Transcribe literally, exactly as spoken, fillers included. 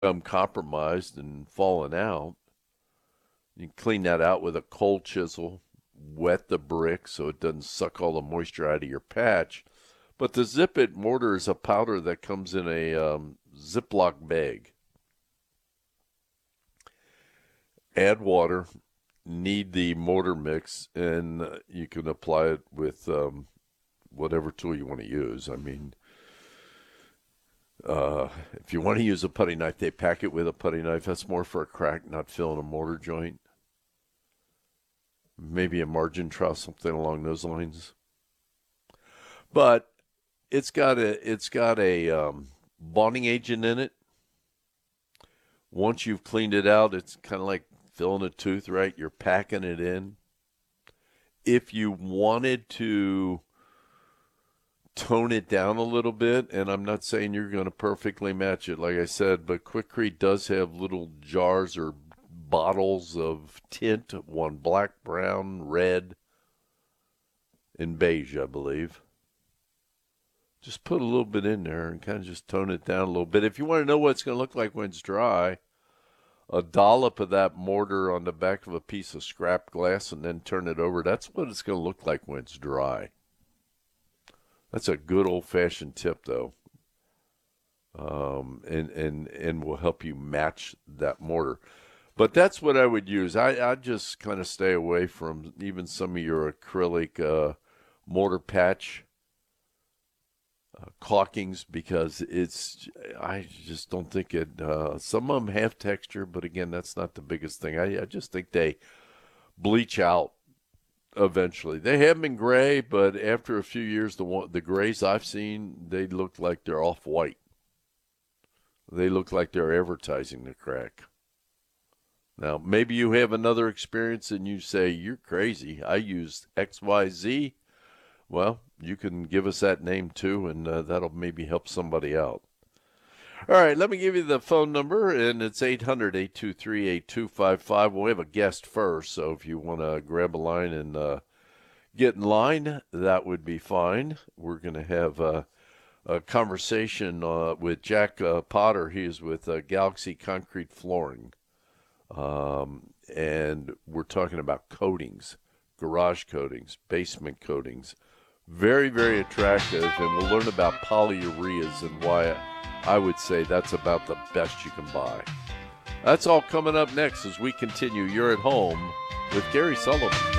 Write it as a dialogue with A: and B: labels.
A: become compromised and fallen out. You can clean that out with a cold chisel, wet the brick so it doesn't suck all the moisture out of your patch. But the Zip It mortar is a powder that comes in a um, Ziploc bag. Add water, knead the mortar mix, and uh, you can apply it with um, whatever tool you want to use. I mean, uh, if you want to use a putty knife, they pack it with a putty knife. That's more for a crack, not filling a mortar joint. Maybe a margin trowel, something along those lines. But it's got a it's got a um, bonding agent in it. Once you've cleaned it out, it's kind of like filling a tooth, right? You're packing it in. If you wanted to tone it down a little bit, and I'm not saying you're going to perfectly match it, like I said, but Quikrete does have little jars or bottles of tint, one black, brown, red, and beige, I believe. Just put a little bit in there and kind of just tone it down a little bit. If you want to know what it's going to look like when it's dry, a dollop of that mortar on the back of a piece of scrap glass and then turn it over. That's what it's going to look like when it's dry. That's a good old-fashioned tip, though, um, and, and, and will help you match that mortar. But that's what I would use. I, I just kind of stay away from even some of your acrylic uh, mortar patch uh, caulkings because it's, I just don't think it, uh, some of them have texture, but again, that's not the biggest thing. I, I just think they bleach out eventually. They have been gray, but after a few years, the one, the grays I've seen, they look like they're off-white. They look like they're advertising the crack. Now, maybe you have another experience and you say, you're crazy. I used X Y Z. Well, you can give us that name too, and uh, that'll maybe help somebody out. All right, let me give you the phone number, and it's eight hundred, eight two three, eight two five five. We'll have a guest first, so if you want to grab a line and uh, get in line, that would be fine. We're going to have uh, a conversation uh, with Jack uh, Potter. He is with uh, Galaxy Concrete Flooring. Um, and we're talking about coatings, garage coatings, basement coatings. Very, very attractive, and we'll learn about polyureas and why I would say that's about the best you can buy. That's all coming up next as we continue. You're at home with Gary Sullivan.